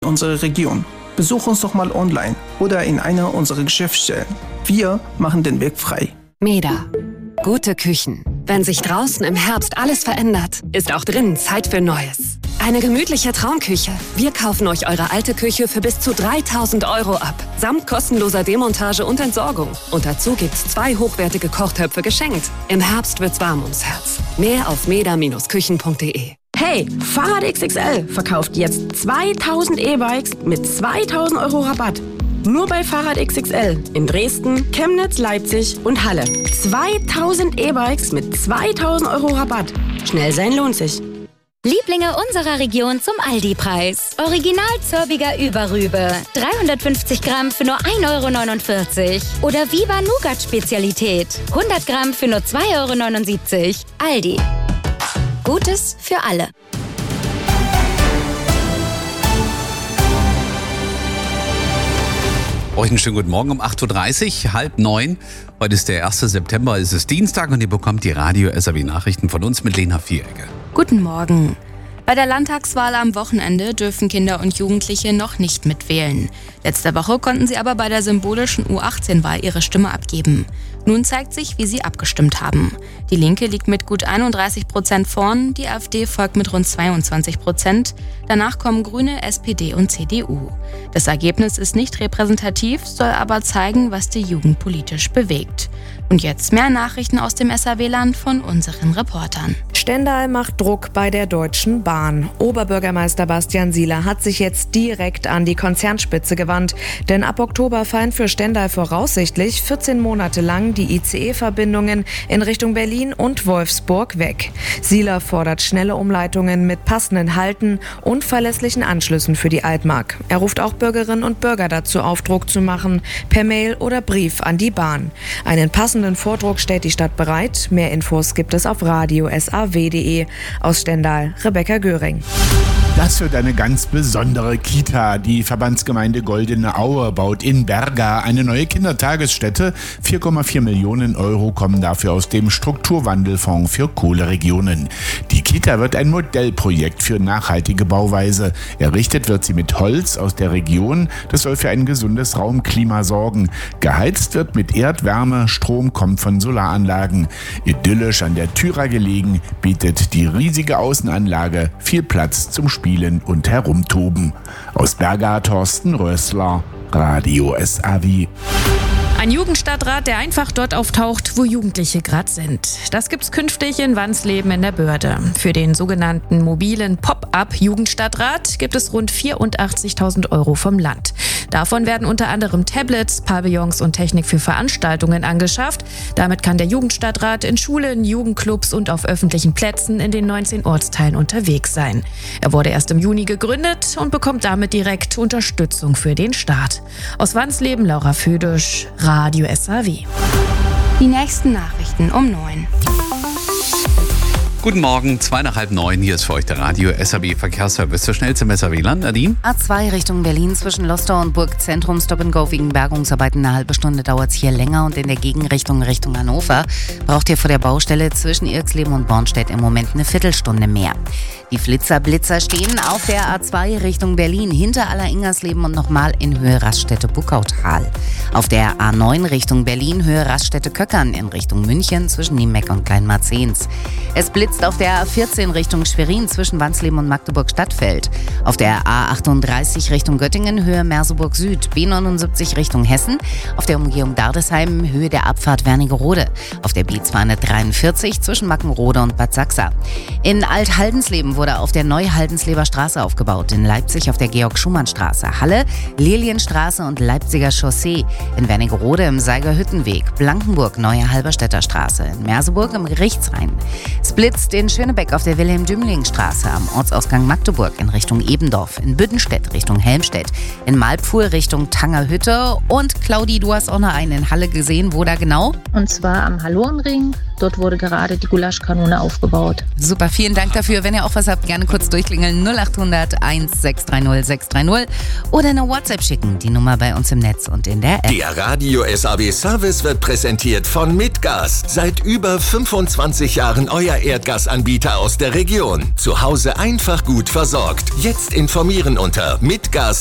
Unsere Region. Besuch uns doch mal online oder in einer unserer Geschäftsstellen. Wir machen den Weg frei. MEDA. Gute Küchen. Wenn sich draußen im Herbst alles verändert, ist auch drinnen Zeit für Neues. Eine gemütliche Traumküche. Wir kaufen euch eure alte Küche für bis zu 3.000 € ab. Samt kostenloser Demontage und Entsorgung. Und dazu gibt's 2 hochwertige Kochtöpfe geschenkt. Im Herbst wird's warm ums Herz. Mehr auf meda-küchen.de. Hey, Fahrrad XXL verkauft jetzt 2000 E-Bikes mit 2000 € Rabatt. Nur bei Fahrrad XXL in Dresden, Chemnitz, Leipzig und Halle. 2000 E-Bikes mit 2000 € Rabatt. Schnell sein lohnt sich. Lieblinge unserer Region zum Aldi-Preis. Original Zörbiger Überrübe. 350 Gramm für nur 1,49 €. Oder Viva Nougat-Spezialität. 100 Gramm für nur 2,79 €. Aldi. Gutes für alle. Euch einen schönen guten Morgen um 8.30 Uhr, 8:30. Heute ist der 1. September, es ist Dienstag und ihr bekommt die Radio-SAW-Nachrichten von uns mit Lena Vierecke. Guten Morgen. Bei der Landtagswahl am Wochenende dürfen Kinder und Jugendliche noch nicht mitwählen. Letzte Woche konnten sie aber bei der symbolischen U18-Wahl ihre Stimme abgeben. Nun zeigt sich, wie sie abgestimmt haben. Die Linke liegt mit gut 31% vorn, die AfD folgt mit rund 22%. Danach kommen Grüne, SPD und CDU. Das Ergebnis ist nicht repräsentativ, soll aber zeigen, was die Jugend politisch bewegt. Und jetzt mehr Nachrichten aus dem SAW-Land von unseren Reportern. Stendal macht Druck bei der Deutschen Bahn. Oberbürgermeister Bastian Sieler hat sich jetzt direkt an die Konzernspitze gewandt. Denn ab Oktober fallen für Stendal voraussichtlich 14 Monate lang die ICE-Verbindungen in Richtung Berlin und Wolfsburg weg. Sieler fordert schnelle Umleitungen mit passenden Halten und verlässlichen Anschlüssen für die Altmark. Er ruft auch Bürgerinnen und Bürger dazu auf, Druck zu machen, per Mail oder Brief an die Bahn. Einen passenden Vordruck stellt die Stadt bereit. Mehr Infos gibt es auf radio-saw.de. Aus Stendal, Rebecca Göring. Das wird eine ganz besondere Kita. Die Verbandsgemeinde Goldene Aue baut in Berga eine neue Kindertagesstätte. 4,4 Millionen € kommen dafür aus dem Strukturwandelfonds für Kohleregionen. Die Kita wird ein Modellprojekt für nachhaltige Bauweise. Errichtet wird sie mit Holz aus der Region. Das soll für ein gesundes Raumklima sorgen. Geheizt wird mit Erdwärme, Strom kommt von Solaranlagen. Idyllisch an der Thyra gelegen, bietet die riesige Außenanlage viel Platz zum Spielen und Herumtoben. Aus Berga, Thorsten Rössler, Radio SAW. Ein Jugendstadtrat, der einfach dort auftaucht, wo Jugendliche gerade sind. Das gibt's künftig in Wansleben in der Börde. Für den sogenannten mobilen Pop-up-Jugendstadtrat gibt es rund 84.000 € vom Land. Davon werden unter anderem Tablets, Pavillons und Technik für Veranstaltungen angeschafft. Damit kann der Jugendstadtrat in Schulen, Jugendclubs und auf öffentlichen Plätzen in den 19 Ortsteilen unterwegs sein. Er wurde erst im Juni gegründet und bekommt damit direkt Unterstützung für den Start. Aus Wansleben, Laura Födisch, Radio SAW. Die nächsten Nachrichten um 9. Guten Morgen, 8:02. Hier ist für euch der Radio SAW Verkehrsservice. So schnell zum SAW-Land, Nadine? A2 Richtung Berlin zwischen Lostor und Burgzentrum. Stop-and-Go wegen Bergungsarbeiten. Eine halbe Stunde dauert es hier länger. Und in der Gegenrichtung Richtung Hannover braucht ihr vor der Baustelle zwischen Irxleben und Bornstedt im Moment eine Viertelstunde mehr. Die Blitzer stehen auf der A2 Richtung Berlin hinter Aller-Ingersleben und nochmal in Höhe Raststätte-Buckautal. Auf der A9 Richtung Berlin Höhe Raststätte-Köckern in Richtung München zwischen Niemeck und Kleinmarzens. Es blitzt auf der A14 Richtung Schwerin zwischen Wansleben und Magdeburg-Stadtfeld. Auf der A38 Richtung Göttingen Höhe Merseburg Süd. B79 Richtung Hessen. Auf der Umgehung Dardesheim Höhe der Abfahrt Wernigerode. Auf der B243 zwischen Mackenrode und Bad Sachsa. In Alt-Haldensleben wurde auf der Neu-Haldensleber Straße aufgebaut. In Leipzig auf der Georg-Schumann-Straße. Halle, Lilienstraße und Leipziger Chaussee. In Wernigerode im Seigerhüttenweg. Blankenburg, Neue Halberstädter Straße. In Merseburg im Gerichtsrhein. Es blitzt in Schönebeck auf der Wilhelm-Dümling-Straße am Ortsausgang Magdeburg in Richtung Ebendorf. In Büddenstedt Richtung Helmstedt. In Malpfuhr Richtung Tangerhütte. Und Claudi, du hast auch noch einen in Halle gesehen. Wo da genau? Und zwar am Hallorenring. Dort wurde gerade die Gulaschkanone aufgebaut. Super, vielen Dank dafür. Wenn ihr auch was habt, gerne kurz durchklingeln. 0800 1630 630 oder eine WhatsApp schicken. Die Nummer bei uns im Netz und in der App. Der Radio SAW Service wird präsentiert von Midgas. Seit über 25 Jahren euer Erdgasanbieter aus der Region. Zu Hause einfach gut versorgt. Jetzt informieren unter midgas